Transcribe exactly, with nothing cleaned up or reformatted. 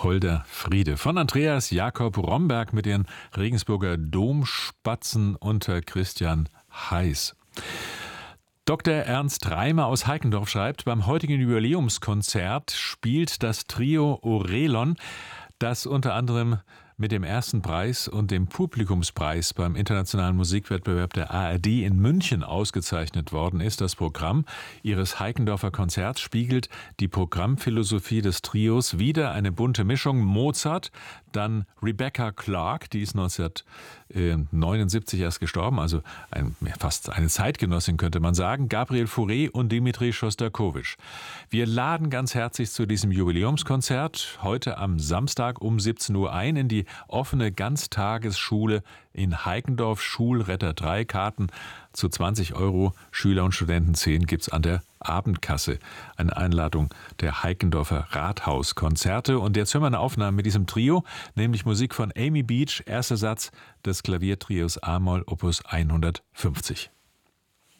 Holder Friede von Andreas Jakob Romberg mit den Regensburger Domspatzen unter Christian Heiß. Doktor Ernst Reimer aus Heikendorf schreibt, beim heutigen Jubiläumskonzert spielt das Trio Orelon, das unter anderem mit dem ersten Preis und dem Publikumspreis beim internationalen Musikwettbewerb der A R D in München ausgezeichnet worden ist. Das Programm ihres Heikendorfer Konzerts spiegelt die Programmphilosophie des Trios wider, eine bunte Mischung. Mozart, dann Rebecca Clark, die ist neunzehnhundertneunundsiebzig erst gestorben, also ein, fast eine Zeitgenossin könnte man sagen, Gabriel Fauré und Dimitri Schostakowitsch. Wir laden ganz herzlich zu diesem Jubiläumskonzert heute am Samstag um siebzehn Uhr ein in die offene Ganztagesschule in Heikendorf, Schulretter drei. Karten zu zwanzig Euro, Schüler und Studenten zehn gibt's an der Abendkasse. Eine Einladung der Heikendorfer Rathauskonzerte. Und jetzt hören wir eine Aufnahme mit diesem Trio, nämlich Musik von Amy Beach, erster Satz des Klaviertrios A-Moll Opus hundertfünfzig.